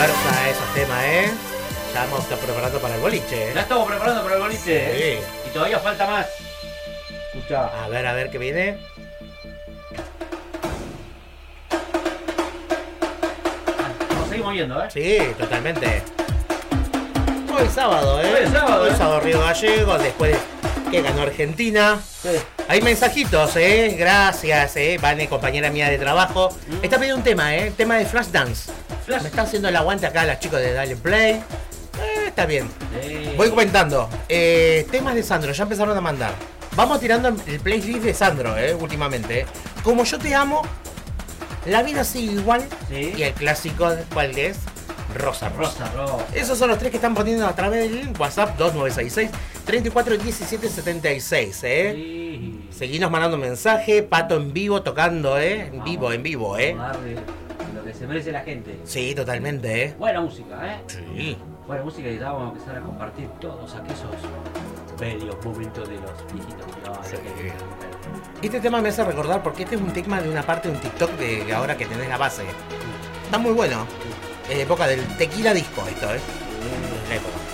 fuerza esos temas, Ya vamos a estar preparando para el boliche, Ya estamos preparando para el boliche, Sí. Y todavía falta más. Escucha. A ver qué viene. Nos seguimos yendo, Sí, totalmente. Hoy sábado, Hoy es sábado, Hoy sábado Río Gallegos, después de que ganó Argentina. Sí. Hay mensajitos, Gracias, Vane, compañera mía de trabajo. Está pidiendo un tema, Tema de Flashdance. Flash. Me están haciendo el aguante acá las chicos de Dale Play. Está bien. Sí. Voy comentando. Temas de Sandro, ya empezaron a mandar. Vamos tirando el playlist de Sandro, últimamente. Como yo te amo, La vida sigue igual. Sí. Y el clásico, ¿cuál es? Rosa. Rosa. Esos son los tres que están poniendo a través del WhatsApp 2966 34 17 76, Sí. Seguinos mandando mensaje, Pato en vivo tocando, En vivo, Vamos a darle lo que se merece la gente. Sí, totalmente, Buena música, Sí. Buena música y ya vamos a empezar a compartir todos aquellos bellos momentos de los viejitos. Sí. Este tema me hace recordar porque este es un tema de una parte de un TikTok de ahora que tenés la base. Está muy bueno. Época del tequila disco esto, La época.